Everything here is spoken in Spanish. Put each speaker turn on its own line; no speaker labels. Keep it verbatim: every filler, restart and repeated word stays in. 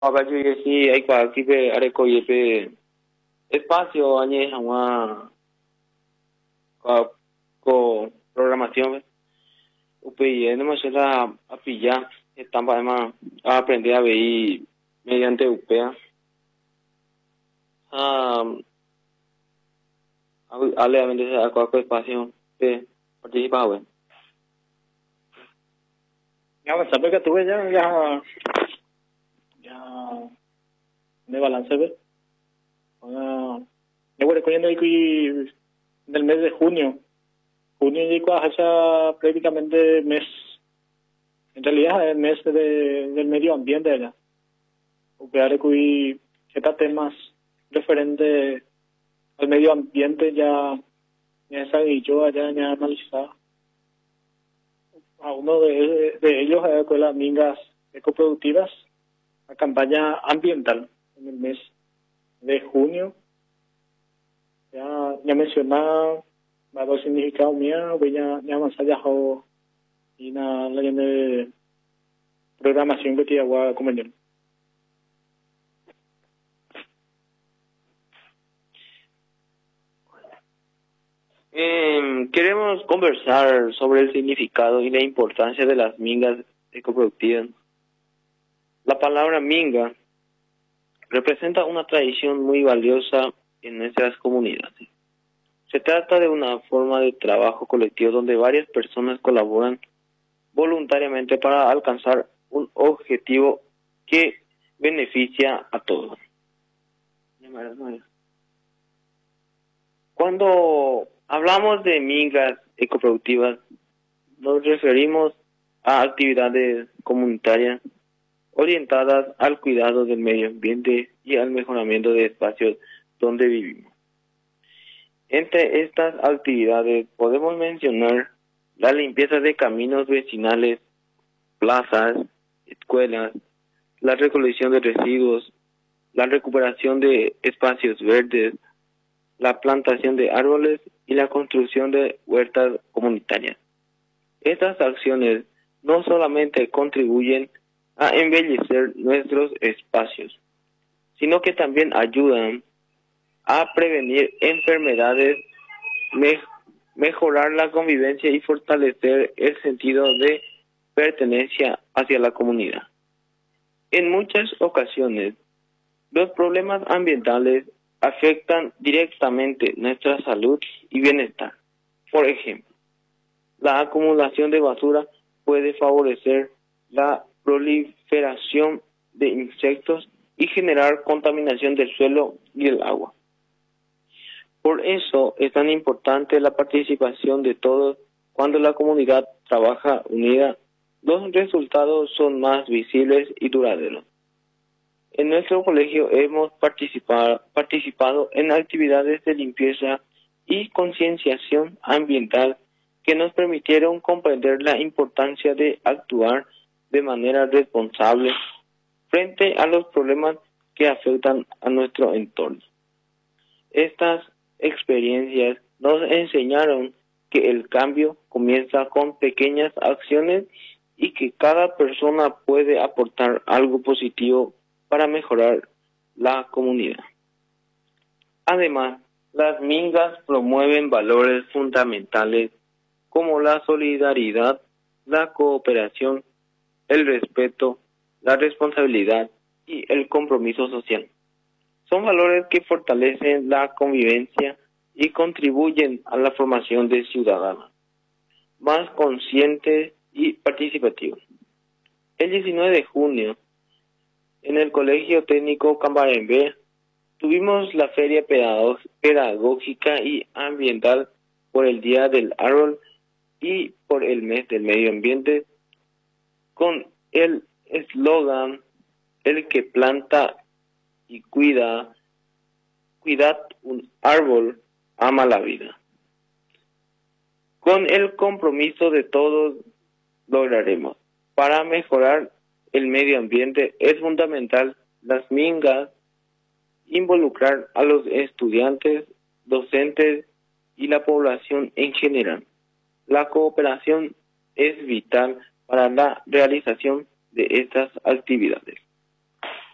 Acá yo sí hay aquí pe areco y pe espacio añe agua con programación upe y no me será a pillar están para más a aprender a ver mediante upea ah ale a vender a cualquier espacio pe participa bueno
ya va saber que tuve ya ya ya de balance ve ah me voy recogiendo ahí del mes de junio junio llegó hasta prácticamente mes en realidad es el mes de, del medio ambiente allá operar que estos temas referentes al medio ambiente ya ya saben yo allá ya analizado a uno de, de ellos eh, con las mingas ecoproductivas, la campaña ambiental en el mes de junio. Ya, ya mencionaba varios significados míos, voy a ya más allá y la leyenda de programación que te voy a comentar.
Eh, queremos conversar sobre el significado y la importancia de las mingas ecoproductivas. La palabra minga representa una tradición muy valiosa en nuestras comunidades. Se trata de una forma de trabajo colectivo donde varias personas colaboran voluntariamente para alcanzar un objetivo que beneficia a todos. Cuando hablamos de mingas ecoproductivas, nos referimos a actividades comunitarias orientadas al cuidado del medio ambiente y al mejoramiento de espacios donde vivimos. Entre estas actividades podemos mencionar la limpieza de caminos vecinales, plazas, escuelas, la recolección de residuos, la recuperación de espacios verdes, la plantación de árboles y la construcción de huertas comunitarias. Estas acciones no solamente contribuyen a embellecer nuestros espacios, sino que también ayudan a prevenir enfermedades, me- mejorar la convivencia y fortalecer el sentido de pertenencia hacia la comunidad. En muchas ocasiones, los problemas ambientales afectan directamente nuestra salud y bienestar. Por ejemplo, la acumulación de basura puede favorecer la proliferación de insectos y generar contaminación del suelo y el agua. Por eso es tan importante la participación de todos. Cuando la comunidad trabaja unida, los resultados son más visibles y duraderos. En nuestro colegio hemos participado, participado en actividades de limpieza y concienciación ambiental que nos permitieron comprender la importancia de actuar de manera responsable frente a los problemas que afectan a nuestro entorno. Estas experiencias nos enseñaron que el cambio comienza con pequeñas acciones y que cada persona puede aportar algo positivo para mejorar la comunidad. Además, las mingas promueven valores fundamentales como la solidaridad, la cooperación, el respeto, la responsabilidad y el compromiso social. Son valores que fortalecen la convivencia y contribuyen a la formación de ciudadanos más conscientes y participativos. El diecinueve de junio, en el Colegio Técnico Cambarembé, tuvimos la Feria Pedagógica y Ambiental por el Día del Árbol y por el Mes del Medio Ambiente, con el eslogan "El que planta y cuida, cuidad un árbol, ama la vida". Con el compromiso de todos lograremos. Para mejorar el medio ambiente es fundamental las mingas, involucrar a los estudiantes, docentes y la población en general. La cooperación es vital para la realización de estas actividades.